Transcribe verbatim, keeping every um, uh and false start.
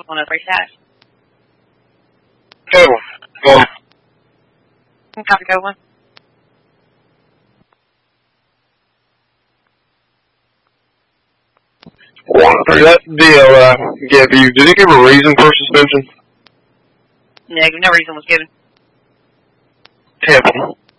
one oh three status. Oh, well. Copy code one. One three. That deal uh, gave you. Did he give a reason for suspension? Negative. No reason was given. Temple.